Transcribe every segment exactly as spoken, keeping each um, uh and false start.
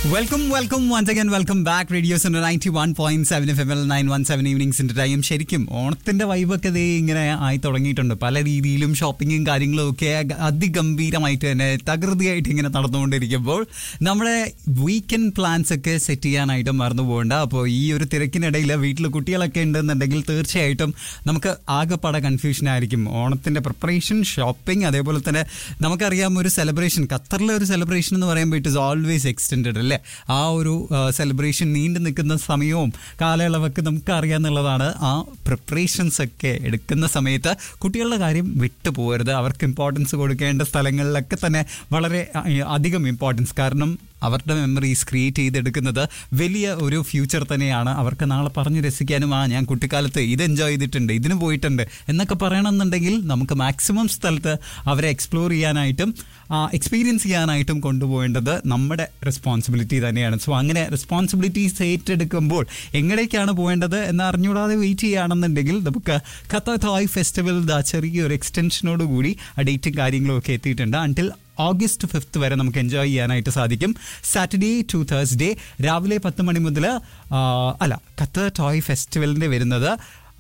Welcome welcome once again welcome back radios ninety one point seven F M L nine one seven ഈവനിങ്സിന്റെ time. ശരിക്കും ഓണത്തിന്റെ വൈബൊക്കെ ദേ ഇങ്ങനെ ആയി തുടങ്ങിയിട്ടുണ്ട്. പല രീതിയിലും ഷോപ്പിങ്ങും കാര്യങ്ങളും ഒക്കെ അതിഗംഭീരമായിട്ട് തന്നെ തകൃതിയായിട്ട് ഇങ്ങനെ നടന്നുകൊണ്ടിരിക്കുമ്പോൾ നമ്മുടെ വീക്കെൻഡ് പ്ലാൻസ് ഒക്കെ സെറ്റ് ചെയ്യാനായിട്ട് മറന്നു പോകണ്ട. അപ്പോൾ ഈ ഒരു തിരക്കിനിടയിൽ വീട്ടിൽ കുട്ടികളൊക്കെ ഉണ്ടെന്നുണ്ടെങ്കിൽ തീർച്ചയായിട്ടും നമുക്ക് ആകെപ്പാടെ കൺഫ്യൂഷൻ ആയിരിക്കും. ഓണത്തിന്റെ പ്രിപ്പറേഷൻ, ഷോപ്പിംഗ്, അതേപോലെ തന്നെ നമുക്കറിയാം ഒരു സെലിബ്രേഷൻ, ഖത്തറിലെ ഒരു സെലിബ്രേഷൻ എന്ന് പറയുമ്പോൾ ഇറ്റ് ഇസ് ഓൾവേസ് എക്സ്റ്റെൻഡഡ് അല്ലേ. ആ ഒരു സെലിബ്രേഷൻ നീണ്ടു നിൽക്കുന്ന സമയവും കാലയളവൊക്കെ നമുക്ക് അറിയാമെന്നുള്ളതാണ്. ആ പ്രിപ്പറേഷൻസ് ഒക്കെ എടുക്കുന്ന സമയത്ത് കുട്ടികളുടെ കാര്യം വിട്ടു പോകരുത്. അവർക്ക് ഇമ്പോർട്ടൻസ് കൊടുക്കേണ്ട സ്ഥലങ്ങളിലൊക്കെ തന്നെ വളരെ അധികം ഇമ്പോർട്ടൻസ്. കാരണം അവരുടെ മെമ്മറീസ് ക്രിയേറ്റ് ചെയ്തെടുക്കുന്നത് വലിയ ഒരു ഫ്യൂച്ചർ തന്നെയാണ്. അവർക്ക് നാളെ പറഞ്ഞ് രസിക്കാനും ആ ഞാൻ കുട്ടിക്കാലത്ത് ഇത് എൻജോയ് ചെയ്തിട്ടുണ്ട്, ഇതിന് പോയിട്ടുണ്ട് എന്നൊക്കെ പറയണമെന്നുണ്ടെങ്കിൽ നമുക്ക് മാക്സിമം സ്ഥലത്ത് അവരെ എക്സ്പ്ലോർ ചെയ്യാനായിട്ടും എക്സ്പീരിയൻസ് ചെയ്യാനായിട്ടും കൊണ്ടുപോകേണ്ടത് നമ്മുടെ റെസ്പോൺസിബിലിറ്റി തന്നെയാണ്. സോ അങ്ങനെ റെസ്പോൺസിബിലിറ്റീസ് ഏറ്റെടുക്കുമ്പോൾ എങ്ങനെയൊക്കെയാണ് പോകേണ്ടത് എന്ന് അറിഞ്ഞുകൂടാതെ വെയിറ്റ് ചെയ്യുകയാണെന്നുണ്ടെങ്കിൽ നമുക്ക് ഖത്തർ ടോയ് ഫെസ്റ്റിവൽ ചെറിയൊരു എക്സ്റ്റൻഷനോട് കൂടി ആ ഡേറ്റും കാര്യങ്ങളും ഒക്കെ എത്തിയിട്ടുണ്ട്. അൺടിൽ ഓഗസ്റ്റ് ഫിഫ്ത്ത് വരെ നമുക്ക് എൻജോയ് ചെയ്യാനായിട്ട് സാധിക്കും. സാറ്റർഡേ ടു തേഴ്സ്ഡേ രാവിലെ പത്ത് മണി മുതൽ അല്ല ഖത്തർ ടോയ് ഫെസ്റ്റിവലിൻ്റെ വരുന്നത്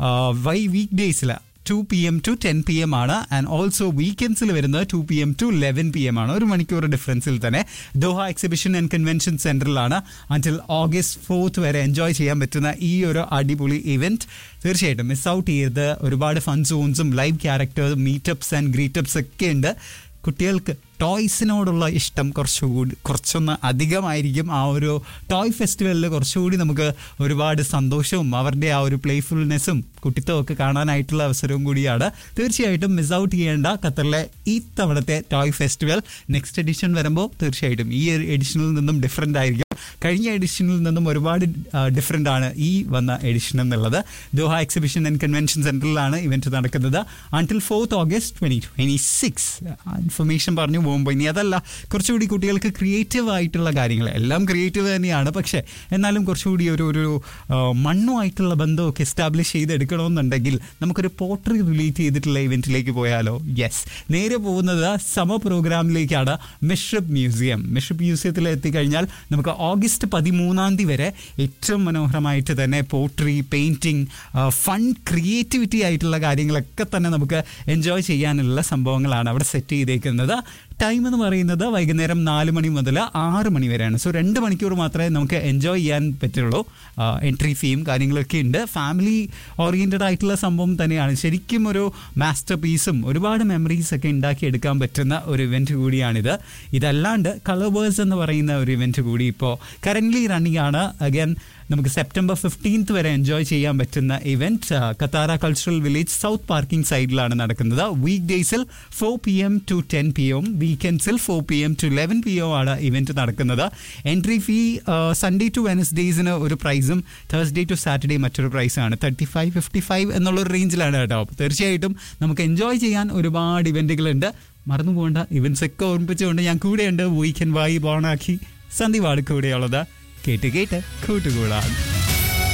വൈ വീക്ക് ഡേയ്സിൽ to P M to ten P M ആണ്. ആൻഡ് ഓൾസോ വീക്കെൻഡ്സിൽ വരുന്നത് to P M to eleven P M ആണ്. ഒരു മണിക്കൂർ ഡിഫറൻസിൽ തന്നെ Doha exhibition and convention സെൻറ്ററിലാണ് until August fourth വരെ എൻജോയ് ചെയ്യാൻ പറ്റുന്ന ഈ ഒരു അടിപൊളി ഇവൻറ്റ്. തീർച്ചയായിട്ടും മിസ് ഔട്ട് ചെയ്ത് ഒരുപാട് ഫൺ സോൺസും ലൈവ് ക്യാരക്ടേഴ്സും മീറ്റപ്സ് ആൻഡ് ഗ്രീറ്റപ്സ് ഒക്കെ ഉണ്ട്. കുട്ടികൾക്ക് ടോയ്സിനോടുള്ള ഇഷ്ടം കുറച്ചുകൂടി കുറച്ചൊന്ന് അധികമായിരിക്കും. ആ ഒരു ടോയ് ഫെസ്റ്റിവലിൽ കുറച്ചുകൂടി നമുക്ക് ഒരുപാട് സന്തോഷവും അവരുടെ ആ ഒരു പ്ലേഫുൾനെസ്സും കുട്ടിത്തവും ഒക്കെ കാണാനായിട്ടുള്ള അവസരവും കൂടിയാണ്. തീർച്ചയായിട്ടും മിസ് ഔട്ട് ചെയ്യേണ്ട ഖത്തറിലെ ഈ തവണത്തെ ടോയ് ഫെസ്റ്റിവൽ. നെക്സ്റ്റ് എഡിഷൻ വരുമ്പോൾ തീർച്ചയായിട്ടും ഈ എഡിഷനിൽ നിന്നും ഡിഫറെൻ്റ് ആയിരിക്കും. കഴിഞ്ഞ എഡിഷനിൽ നിന്നും ഒരുപാട് ഡിഫറെൻ്റ് ആണ് ഈ വന്ന എഡിഷൻ എന്നുള്ളത്. Doha exhibition and convention സെൻറ്ററിലാണ് event നടക്കുന്നത് until fourth August twenty twenty six. Information പറഞ്ഞു പോകുമ്പോൾ ഇനി അതല്ല, കുറച്ചുകൂടി കുട്ടികൾക്ക് ക്രിയേറ്റീവ് ആയിട്ടുള്ള കാര്യങ്ങൾ, എല്ലാം ക്രിയേറ്റീവ് തന്നെയാണ്, പക്ഷേ എന്നാലും കുറച്ചുകൂടി ഒരു ഒരു മണ്ണുമായിട്ടുള്ള ബന്ധമൊക്കെ എസ്റ്റാബ്ലിഷ് ചെയ്തെടുക്കണമെന്നുണ്ടെങ്കിൽ നമുക്കൊരു പോട്ടറി റിലേറ്റ് ചെയ്തിട്ടുള്ള ഇവൻറ്റിലേക്ക് പോയാലോ? യെസ്, നേരെ പോകുന്നത് സമർ പ്രോഗ്രാമിലേക്കാണ്. മിഷ്രബ് മ്യൂസിയം. മിഷ്രബ് മ്യൂസിയത്തിൽ എത്തിക്കഴിഞ്ഞാൽ നമുക്ക് ഓഗസ്റ്റ് പതിമൂന്നാം തീയതി വരെ ഏറ്റവും മനോഹരമായിട്ട് തന്നെ പോട്രി, പെയിൻറ്റിങ്, ഫൺ, ക്രിയേറ്റിവിറ്റി ആയിട്ടുള്ള കാര്യങ്ങളൊക്കെ തന്നെ നമുക്ക് എൻജോയ് ചെയ്യാനുള്ള സംഭവങ്ങളാണ് അവിടെ സെറ്റ് ചെയ്തേക്കുന്നത്. ടൈം എന്ന് പറയുന്നത് വൈകുന്നേരം നാല് മണി മുതൽ ആറ് മണി വരെയാണ്. സോ രണ്ട് മണിക്കൂർ മാത്രമേ നമുക്ക് എൻജോയ് ചെയ്യാൻ പറ്റുള്ളൂ. എൻട്രി ഫീയും കാര്യങ്ങളൊക്കെ ഉണ്ട്. ഫാമിലി ഓറിയൻറ്റഡ് ആയിട്ടുള്ള സംഭവം തന്നെയാണ്. ശരിക്കും ഒരു മാസ്റ്റർ പീസും ഒരുപാട് മെമ്മറീസൊക്കെ ഉണ്ടാക്കിയെടുക്കാൻ പറ്റുന്ന ഒരു ഇവൻറ്റ് കൂടിയാണിത്. ഇതല്ലാണ്ട് കളർവേഴ്സ് എന്ന് പറയുന്ന ഒരു ഇവൻറ്റ് കൂടി ഇപ്പോൾ കറൻ്റ്ലി റണ്ണിങ് ആണ്. അഗൈൻ നമുക്ക് സെപ്റ്റംബർ ഫിഫ്റ്റീൻത്ത് വരെ എൻജോയ് ചെയ്യാൻ പറ്റുന്ന event കത്താര cultural village south parking സൈഡിലാണ് നടക്കുന്നത്. വീക്ക് ഡേയ്സിൽ four P M to ten P M, വീക്കെൻഡ്സിൽ four P M to eleven P M ആണ് ഇവൻറ്റ് നടക്കുന്നത്. എൻട്രി ഫീ സൺഡേ ടു വെനസ്ഡേയ്സിന് ഒരു പ്രൈസും തേഴ്സ്ഡേ ടു സാറ്റർഡേ മറ്റൊരു പ്രൈസാണ്. തേർട്ടി ഫൈവ് ഫിഫ്റ്റി ഫൈവ് എന്നുള്ളൊരു റേഞ്ചിലാണ് കേട്ടോ. തീർച്ചയായിട്ടും നമുക്ക് എൻജോയ് ചെയ്യാൻ ഒരുപാട് ഇവൻറ്റുകളുണ്ട്. മറന്നു പോകേണ്ട ഇവൻറ്റ്സ് ഒക്കെ ഓർമ്മിപ്പിച്ചുകൊണ്ട് ഞാൻ കൂടെയുണ്ട്. വീക്കെൻഡ് വൈബ് ഓണാക്കി സന്ദീപാണ് കൂടെയുള്ളത്. കേട്ട് കേട്ട് കൂട്ടുകൂടാൻ.